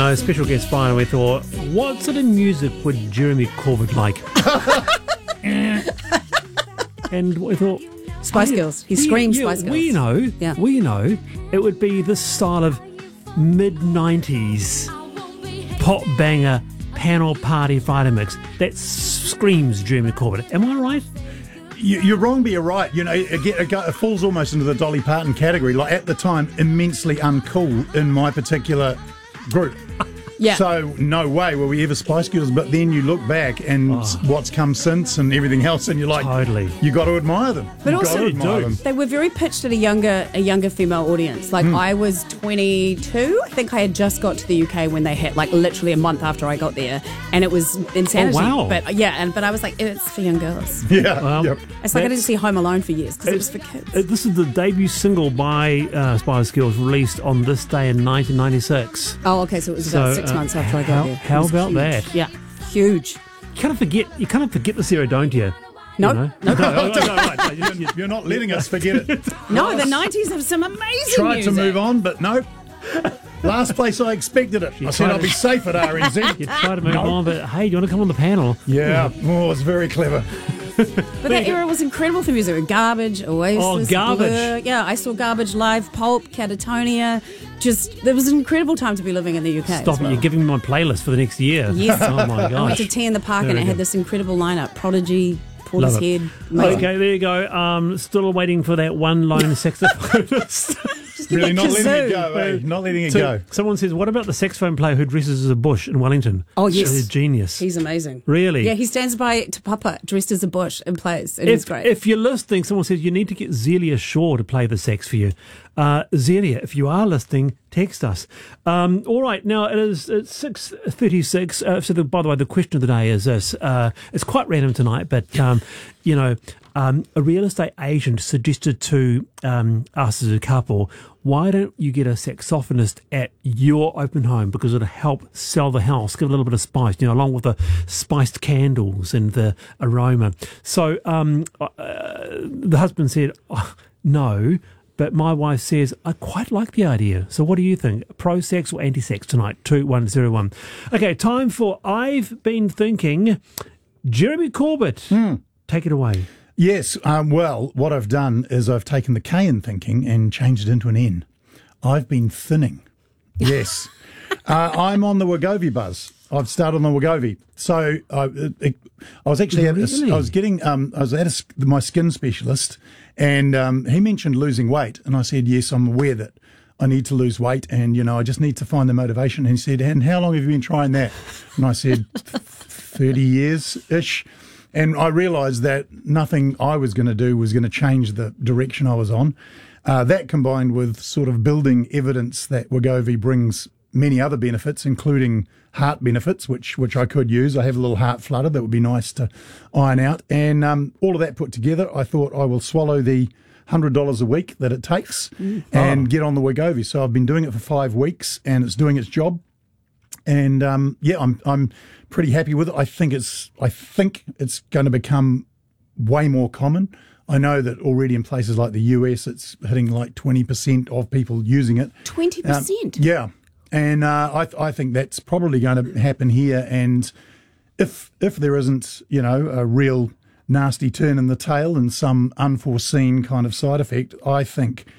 special guest spy, and we thought, what sort of music would Jeremy Corbett like? And we thought, Spice Girls. He screams Spice Girls. We know it would be this style of mid-90s pop banger panel party fighter mix that screams Jeremy Corbett. Am I right? You're wrong, but you're right. You know, it falls almost into the Dolly Parton category. Like, at the time, immensely uncool in my particular group. Yeah. So no way were we ever Spice Girls. But then you look back and what's come since and everything else, and you're like, totally, you got to admire them. But also, they were very pitched at a younger female audience. Like I was 22. I think I had just got to the UK when they hit, like literally a month after I got there, and it was insanity. Oh, wow. But but I was like, it's for young girls. Yeah. Yep. It's like I didn't see Home Alone for years because it was for kids. This is the debut single by Spice Girls, released on this day in 1996. Oh, okay, so it was about 6 months after I got there. How about huge. that? Yeah, huge. You kind of forget this era, don't you? Nope. You know? No, You're not letting us forget it. No, the 90s have some amazing Tried music. to move on, but no. Last place I expected it. I said I'll be safe at RNZ. You try to move on, but hey, do you want to come on the panel? Yeah. Oh, it's very clever. But that era was incredible for music. Garbage, Oasis, Oh, Garbage. Blur. Yeah, I saw Garbage live, Pulp, Catatonia. There was an incredible time to be living in the UK. Stop it, you're giving me my playlist for the next year. Yes. Oh my gosh. I went to Tea in the Park and it had this incredible lineup. Prodigy, Love it. Portishead. Amazing. Okay, there you go. Still waiting for that one lone saxophonist. Really not kazoo. letting it go, eh? Not letting it go. Someone says, what about the saxophone player who dresses as a bush in Wellington? Oh, yes. He's a genius. He's amazing. Really? Yeah, he stands by to Papa dressed as a bush and plays. It is great. If you're listening, someone says you need to get Zelia Shaw to play the sax for you. Zelia, if you are listening, text us. All right, now it's 6:36. By the way, the question of the day is this. It's quite random tonight, but a real estate agent suggested to us as a couple, why don't you get a saxophonist at your open home, because it'll help sell the house, give a little bit of spice, along with the spiced candles and the aroma. So the husband said, no, but my wife says, I quite like the idea. So what do you think? Pro-sex or anti-sex tonight? 2101. Okay, time for I've Been Thinking. Jeremy Corbett, take it away. Yes, well, what I've done is I've taken the K in thinking and changed it into an N. I've been thinning. Yes. I'm on the Wegovy buzz. I've started on the Wegovy. So I was actually I was at my skin specialist, and he mentioned losing weight, and I said, yes, I'm aware that I need to lose weight, and I just need to find the motivation. And he said, and how long have you been trying that? And I said, 30 years-ish. And I realised that nothing I was going to do was going to change the direction I was on. That combined with sort of building evidence that Wegovy brings many other benefits, including heart benefits, which I could use. I have a little heart flutter that would be nice to iron out. And all of that put together, I thought I will swallow the $100 a week that it takes and get on the Wegovy. So I've been doing it for 5 weeks, and it's doing its job. And I'm pretty happy with it. I think it's going to become way more common. I know that already in places like the US, it's hitting like 20% of people using it. 20%? Yeah, and I think that's probably going to happen here. And if there isn't, a real nasty turn in the tail and some unforeseen kind of side effect, I think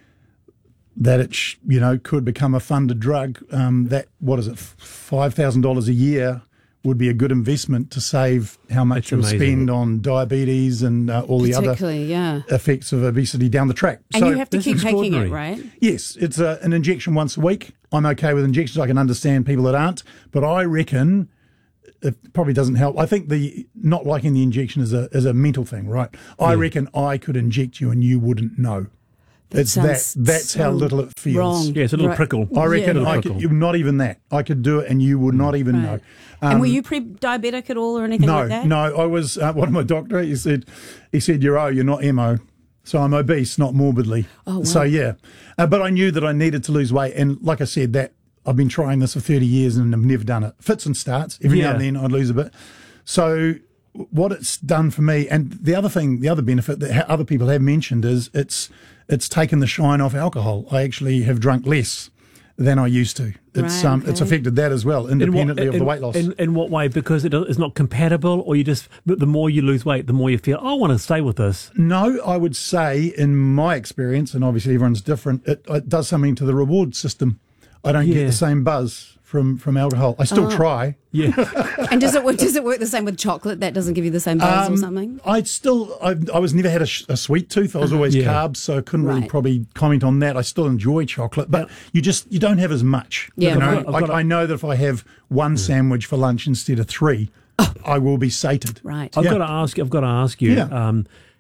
that it could become a funded drug. That, what is it, $5,000 a year would be a good investment to save how much you'll spend on diabetes and all the other effects of obesity down the track. And you have to keep taking it, right? Yes, it's an injection once a week. I'm okay with injections. I can understand people that aren't, but I reckon it probably doesn't help. I think the not liking the injection is a mental thing, right? I reckon I could inject you and you wouldn't know. That's how little it feels. Wrong. Yeah, it's a little prickle. I reckon not even that. I could do it and you would not even know. And were you pre-diabetic at all or anything like that? No, I was, one of my doctor, he said, you're not MO. So I'm obese, not morbidly. Oh, wow. So, yeah. But I knew that I needed to lose weight. And like I said, that I've been trying this for 30 years and I've never done it. Fits and starts. Every now and then I'd lose a bit. So what it's done for me, and the other benefit that other people have mentioned is it's taken the shine off alcohol. I actually have drunk less than I used to. It's Right, it's okay. affected that as well, independently of the weight loss. In what way? Because it's not compatible, or you just the more you lose weight, the more you feel, I want to stay with this. No, I would say, in my experience, and obviously everyone's different, it does something to the reward system. I don't get Yeah. the same buzz from alcohol. I still try. Yeah. And does it work the same with chocolate? That doesn't give you the same buzz or something? I was never had a sweet tooth. I was always Yeah. carbs, so I couldn't really Right. probably comment on that. I still enjoy chocolate, but you don't have as much. Yeah, You know, right. I've got I know that if I have one sandwich for lunch instead of 3, I will be sated. Right. I've Yeah. got to ask you, Yeah.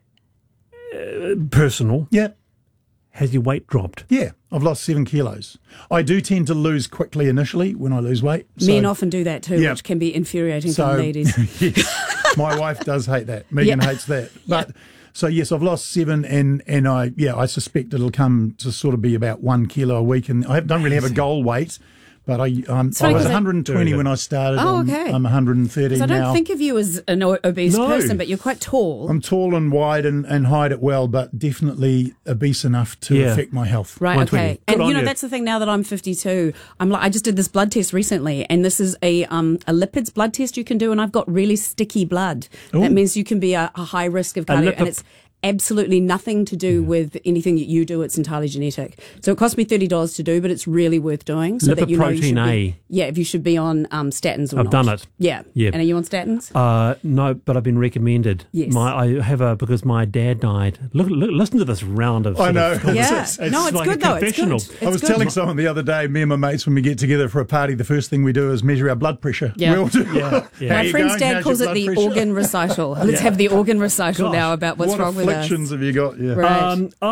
personal. Yeah. Has your weight dropped? Yeah, I've lost 7 kilos. I do tend to lose quickly initially when I lose weight. Men often do that too, Yeah. which can be infuriating So- for ladies. Yes, my wife does hate that. Megan Yeah. hates that. But so yes, I've lost 7, and I suspect it'll come to sort of be about 1 kilo a week, and I don't really have a goal weight. But I was funny 'cause 120 when I started. Oh, okay. I'm 130 Because I don't now. think of you as an obese No. person, but you're quite tall. I'm tall and wide and hide it well, but definitely obese enough to Yeah. affect my health. Right, 120. okay. Good And on you know, you. that's the thing now that I'm 52. I just did this blood test recently, and this is a lipids blood test you can do, and I've got really sticky blood. That means you can be a high risk of cardio, and it's absolutely nothing to do with anything that you do. It's entirely genetic. So it cost me $30 to do, but it's really worth doing. So that you know you should Lipoprotein be, if you should be on statins or not. I've done it. Yeah. Yeah. And are you on statins? No, but I've been recommended. Yes. I have because my dad died. Look, listen to this round of. I sort know. of- Yeah. It's No, it's like good a though. It's good. confessional. It's I was good. telling someone the other day, me and my mates, when we get together for a party, the first thing we do is measure our blood pressure. Yeah. We all do. Yeah, yeah. My How you friend's going? dad How's calls your it the blood pressure? organ recital. Let's have the organ recital Gosh, now about what's what wrong with us. afflictions have you got? Yeah. Right.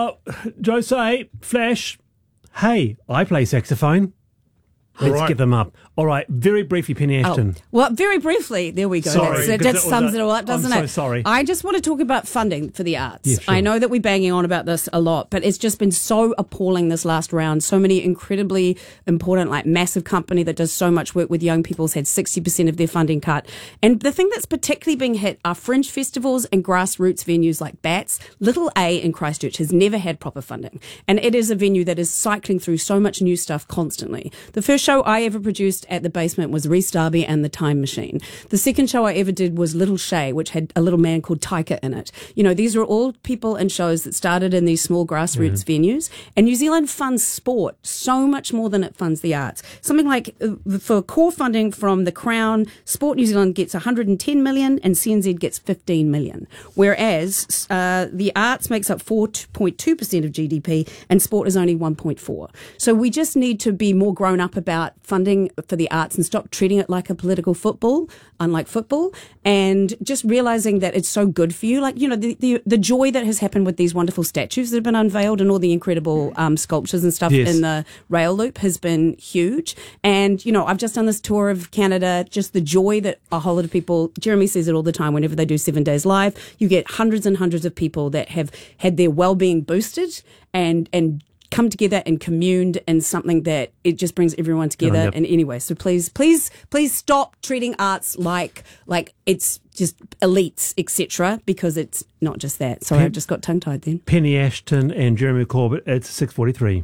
Jose, Flash, hey, I play saxophone. Let's Right. get them up. All right, very briefly, Penny Ashton. Well, very briefly, there we go. Sorry, that because sums it all up, doesn't I'm it? so sorry. I just want to talk about funding for the arts. Yeah, sure. I know that we're banging on about this a lot, but it's just been so appalling this last round. So many incredibly important, like massive company that does so much work with young people's had 60% of their funding cut. And the thing that's particularly being hit are fringe festivals and grassroots venues like BATS. Little A in Christchurch has never had proper funding. And it is a venue that is cycling through so much new stuff constantly. The first show I ever produced at the Basement was Reese Darby and the Time Machine. The second show I ever did was Little Shay, which had a little man called Taika in it. You know, these are all people and shows that started in these small grassroots venues. And New Zealand funds sport so much more than it funds the arts. Something like for core funding from the Crown, Sport New Zealand gets 110 million and CNZ gets 15 million. Whereas the arts makes up 4.2% of GDP and sport is only 1.4. So we just need to be more grown up about funding for the arts and stop treating it like a political football, unlike football, and just realizing that it's so good for you. Like, you know, the joy that has happened with these wonderful statues that have been unveiled and all the incredible sculptures and stuff Yes. in the rail loop has been huge. And, you know, I've just done this tour of Canada, just the joy that a whole lot of people, Jeremy says it all the time, whenever they do 7 Days Live, you get hundreds and hundreds of people that have had their well-being boosted and come together and communed in something that it just brings everyone together. yep. And anyway, so please stop treating arts like it's just elites, etc., because it's not just that. Sorry, I just got tongue-tied then. Penny Ashton and Jeremy Corbett. It's 6:43.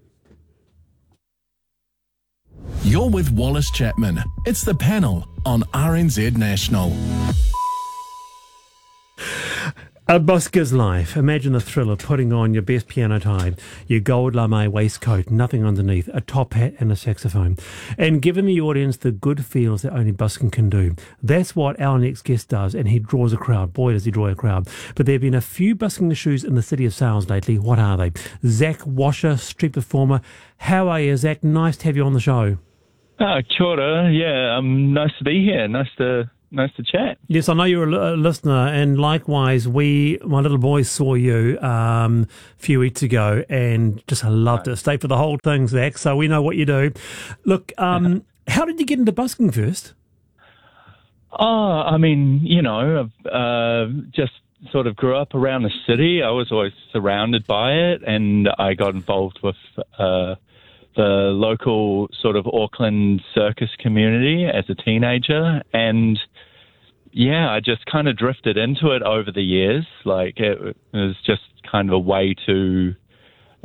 You're with Wallace Chapman. It's the panel on RNZ National. A busker's life. Imagine the thrill of putting on your best piano tie, your gold lame waistcoat, nothing underneath, a top hat and a saxophone, and giving the audience the good feels that only busking can do. That's what our next guest does, and he draws a crowd. Boy, does he draw a crowd. But there have been a few busking issues in the city of Sales lately. What are they? Zach Washer, street performer. How are you, Zach? Nice to have you on the show. Kia ora. Yeah, nice to be here. Nice to chat. Yes, I know you're a listener, and likewise, my little boy saw you a few weeks ago and just loved it. Stay for the whole thing, Zach, so we know what you do. Look, how did you get into busking first? Oh, I mean, you know, I've just sort of grew up around the city. I was always surrounded by it, and I got involved with the local sort of Auckland circus community as a teenager, and yeah, I just kind of drifted into it over the years. Like it was just kind of a way to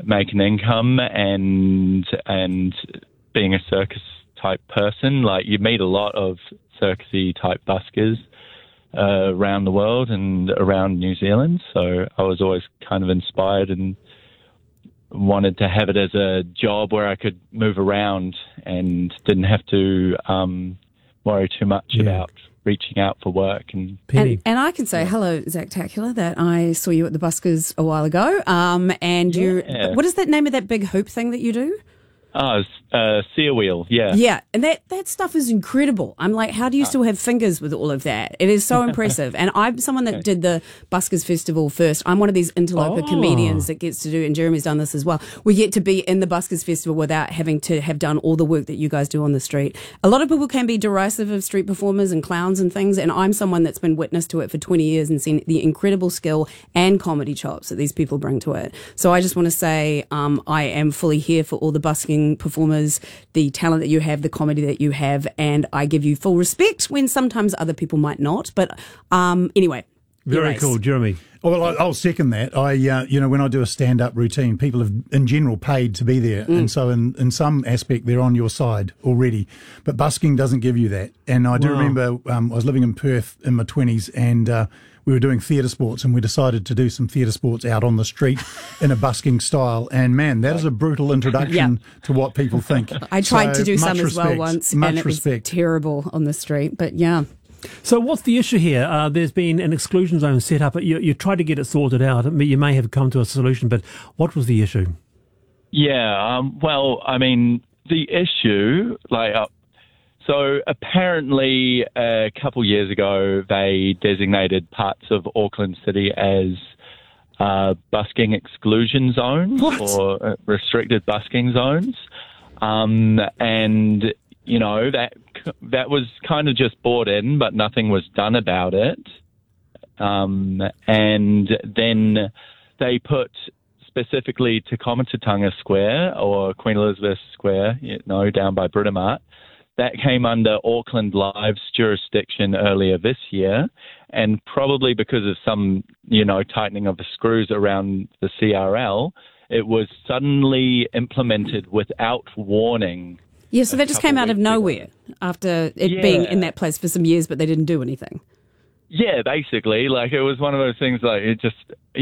make an income and being a circus type person. Like, you meet a lot of circusy type buskers around the world and around New Zealand. So I was always kind of inspired and wanted to have it as a job where I could move around and didn't have to worry too much about reaching out for work. And I can say hello, Zach Tacular, that I saw you at the Buskers a while ago. And you, what is that name of that big hoop thing that you do? Oh, Sear Wheel, yeah. Yeah, and that stuff is incredible. I'm like, how do you still have fingers with all of that? It is so impressive. And I'm someone that did the Buskers Festival first. I'm one of these interloper comedians that gets to do, and Jeremy's done this as well. We get to be in the Buskers Festival without having to have done all the work that you guys do on the street. A lot of people can be derisive of street performers and clowns and things, and I'm someone that's been witness to it for 20 years and seen the incredible skill and comedy chops that these people bring to it. So I just want to say I am fully here for all the busking performers, the talent that you have, the comedy that you have, and I give you full respect when sometimes other people might not. But anyway. Very cool, Jeremy. Oh, well, I'll second that. When I do a stand-up routine, people have, in general, paid to be there. And so in some aspect, they're on your side already. But busking doesn't give you that. And I do remember I was living in Perth in my 20s, and we were doing theatre sports, and we decided to do some theatre sports out on the street in a busking style. And, man, that is a brutal introduction to what people think. I tried to do some as respect, well once, and it was terrible on the street. But, yeah. So what's the issue here? There's been an exclusion zone set up. You tried to get it sorted out. You may have come to a solution, but what was the issue? Yeah, well, I mean, the issue, so apparently a couple years ago, they designated parts of Auckland City as busking exclusion zones or restricted busking zones. And, you know, that was kind of just brought in, but nothing was done about it. And then they put specifically Te Komatatanga Square or Queen Elizabeth Square, down by Britomart. That came under Auckland Live's jurisdiction earlier this year, and probably because of some, tightening of the screws around the CRL, it was suddenly implemented without warning. Yeah, so that just came out of nowhere after it being in that place for some years, but they didn't do anything. Yeah, basically, it was one of those things. It just,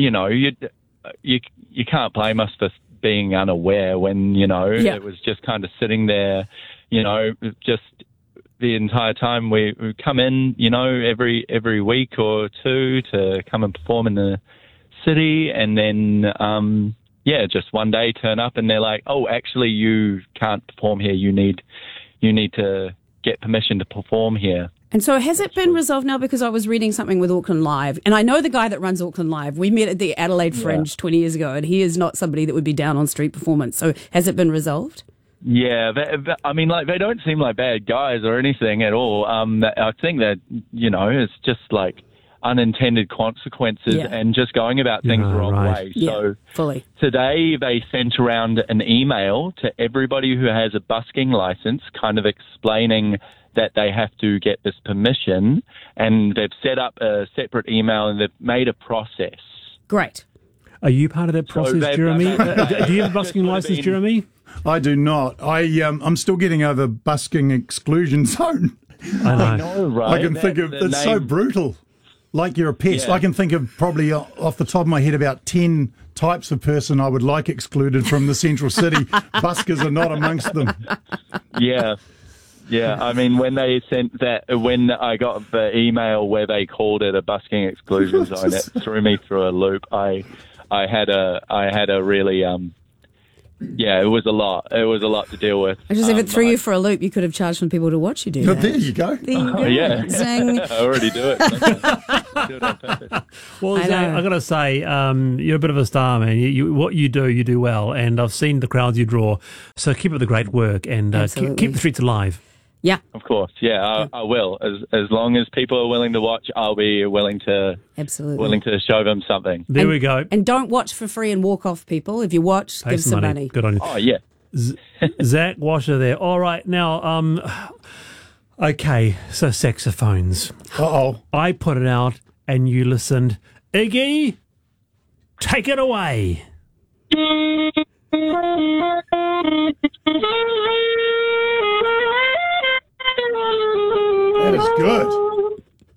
you can't blame us for being unaware when it was just kind of sitting there. Just the entire time we come in, every week or two to come and perform in the city, and then just one day turn up and they're like, oh, actually you can't perform here. You need to get permission to perform here. And so has it been resolved now? Because I was reading something with Auckland Live, and I know the guy that runs Auckland Live. We met at the Adelaide Fringe 20 years ago, and he is not somebody that would be down on street performance. So has it been resolved? Yeah, they don't seem like bad guys or anything at all. I think that, it's just unintended consequences and just going about things the wrong way. So fully. Today they sent around an email to everybody who has a busking license kind of explaining that they have to get this permission, and they've set up a separate email and they've made a process. Great. Are you part of that process, Jeremy? Do you have a busking license, Jeremy? I do not. I'm still getting over busking exclusion zone. I know, right? I can think of it's so brutal. Like you're a pest. Yeah. I can think of probably off the top of my head about 10 types of person I would like excluded from the central city. Buskers are not amongst them. Yeah. Yeah, I mean, when they sent that, when I got the email where they called it a busking exclusion zone, it threw me through a loop. I had a really, it was a lot. It was a lot to deal with. I just if it threw you for a loop, you could have charged some people to watch you do that. There you go. There you go. Yeah. Zing. I already do it. Do it on purpose. Well, Zach, I've got to say, you're a bit of a star, man. What you do well, and I've seen the crowds you draw. So keep up the great work, and keep the streets alive. Yeah. Of course, I will. As long as people are willing to watch, I'll be willing to show them something. There we go. And don't watch for free and walk off, people. If you watch, give some money. Good on you. Oh, yeah. Zach Washer there. All right, now, okay, so saxophones. Uh-oh. I put it out and you listened. Iggy, take it away. That is good.